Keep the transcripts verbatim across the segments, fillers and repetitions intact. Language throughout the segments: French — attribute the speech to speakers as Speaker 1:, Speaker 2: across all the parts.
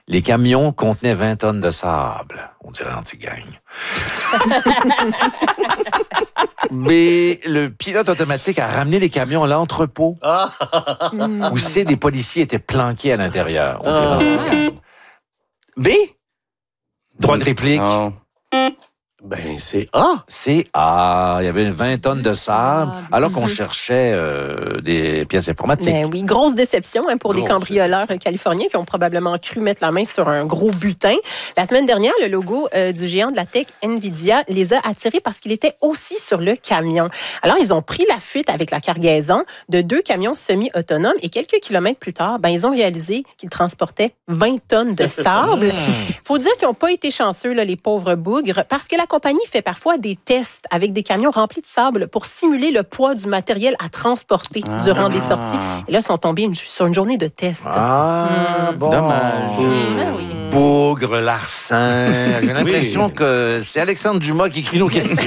Speaker 1: Les camions contenaient vingt tonnes de sable. On dirait anti-gang. B. Le pilote automatique a ramené les camions à l'entrepôt
Speaker 2: Ah.
Speaker 1: où C. Des policiers étaient planqués à l'intérieur. On dirait anti-gang.
Speaker 2: B?
Speaker 1: Droit de réplique.
Speaker 2: Non. Ben, c'est A.
Speaker 1: C'est A. Il y avait vingt tonnes de sable,
Speaker 3: sable.
Speaker 1: alors qu'on
Speaker 3: Mhm.
Speaker 1: cherchait euh, des pièces informatiques.
Speaker 4: Ben oui, grosse déception hein, pour
Speaker 1: Grosse
Speaker 4: des cambrioleurs euh, californiens qui ont probablement cru mettre la main sur un gros butin. La semaine dernière, le logo euh, du géant de la tech Nvidia les a attirés parce qu'il était aussi sur le camion. Alors, ils ont pris la fuite avec la cargaison de deux camions semi-autonomes et quelques kilomètres plus tard, ben, ils ont réalisé qu'ils transportaient vingt tonnes de sable. Il faut dire qu'ils n'ont pas été chanceux, là, les pauvres bougres, parce que la compagnie fait parfois des tests avec des camions remplis de sable pour simuler le poids du matériel à transporter
Speaker 2: Ah.
Speaker 4: durant des sorties. Et là, ils sont tombés une- sur une journée de test.
Speaker 1: Ah, bon.
Speaker 2: Dommage.
Speaker 4: Ah oui.
Speaker 1: Bougre, larcin. J'ai l'impression que c'est Alexandre Dumas qui écrit nos questions.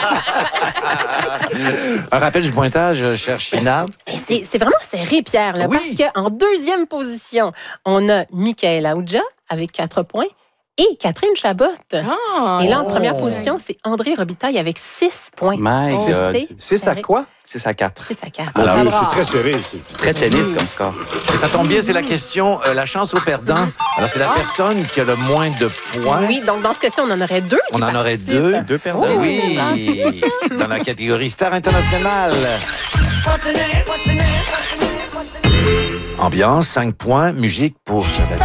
Speaker 1: Un rappel du pointage, cher China.
Speaker 4: Et C'est c'est vraiment serré, Pierre, là,
Speaker 1: Oui.
Speaker 4: parce qu'en deuxième position, on a Michael Aoudja avec quatre points et Catherine Chabot.
Speaker 3: Ah,
Speaker 4: Et là, en
Speaker 1: Oh.
Speaker 4: première position, c'est André Robitaille avec six points.
Speaker 2: My
Speaker 4: Oh,
Speaker 2: God.
Speaker 4: c'est
Speaker 5: C'est ça
Speaker 4: serré.
Speaker 5: quoi?
Speaker 2: C'est sa quatre.
Speaker 4: C'est sa carte.
Speaker 1: Alors,
Speaker 5: Ah,
Speaker 3: va.
Speaker 5: c'est très serré. C'est...
Speaker 2: Très tennis comme score.
Speaker 1: Et ça tombe bien, c'est la question, euh, la chance au perdant. Alors, c'est la personne qui a le moins de points.
Speaker 4: Oui, donc dans ce cas-ci, on en aurait deux.
Speaker 1: On
Speaker 4: qui
Speaker 1: en aurait
Speaker 4: participent.
Speaker 1: deux.
Speaker 2: Deux perdants.
Speaker 1: Oui, dans la catégorie Star internationale. Ambiance, cinq points. Musique pour Chabot.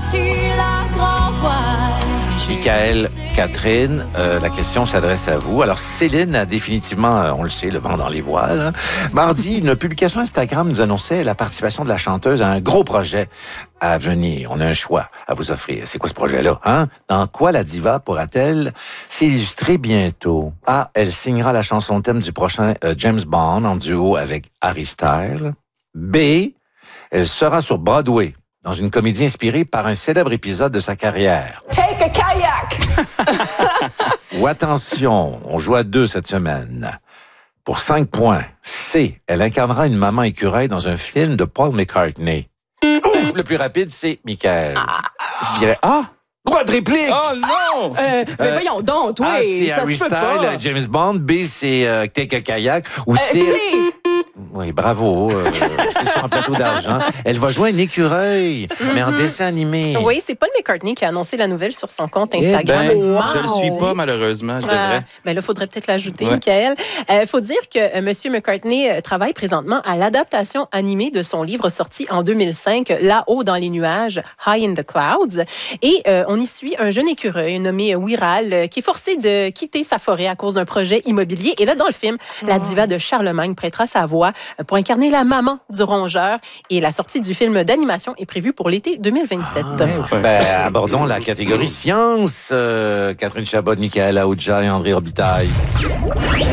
Speaker 1: Michael, Catherine, euh, la question s'adresse à vous. Alors, Céline a définitivement, euh, on le sait, le vent dans les voiles. hein. Mardi, une publication Instagram nous annonçait la participation de la chanteuse à un gros projet à venir. On a un choix à vous offrir. C'est quoi ce projet-là? Hein? Dans quoi la diva pourra-t-elle s'illustrer bientôt? A, elle signera la chanson thème du prochain euh, James Bond en duo avec Harry Styles. B, elle sera sur Broadway dans une comédie inspirée par un célèbre épisode de sa carrière.
Speaker 3: Take a kayak!
Speaker 1: Ou attention, on joue à deux cette semaine. Pour cinq points, C, elle incarnera une maman écureuil dans un film de Paul McCartney. Le plus rapide, c'est Michael.
Speaker 2: Je dirais A.
Speaker 1: Droit de réplique!
Speaker 2: Oh non!
Speaker 3: Euh, mais voyons donc, toi,
Speaker 1: A, c'est
Speaker 3: ça
Speaker 1: Harry
Speaker 3: se peut
Speaker 1: Styles,
Speaker 3: pas.
Speaker 1: euh, James Bond. B, c'est euh, Take a Kayak. Ou
Speaker 3: Euh,
Speaker 1: C...
Speaker 3: c'est-
Speaker 1: Oui, bravo. euh, c'est sur un plateau d'argent. Elle va jouer un écureuil, mais en dessin animé.
Speaker 4: Oui, c'est Paul McCartney qui a annoncé la nouvelle sur son compte
Speaker 2: Eh
Speaker 4: Instagram.
Speaker 2: ben,
Speaker 4: Wow.
Speaker 2: je le suis pas, malheureusement. Je
Speaker 4: Ah,
Speaker 2: devrais.
Speaker 4: ben là, il faudrait peut-être l'ajouter,
Speaker 2: Ouais.
Speaker 4: Michael. Il faut dire que euh, M. McCartney euh, travaille présentement à l'adaptation animée de son livre sorti en deux mille cinq, Là-haut dans les nuages, High in the Clouds. Et euh, on y suit un jeune écureuil nommé Wiral euh, qui est forcé de quitter sa forêt à cause d'un projet immobilier. Et là, dans le film, la diva de Charlemagne prêtera sa voix euh, pour incarner la maman du rongeur. Et la sortie du film d'animation est prévue pour l'été deux mille vingt-sept.
Speaker 1: Ben, abordons la catégorie science. Euh, Catherine Chabot, Michael Aoudja et André Robitaille.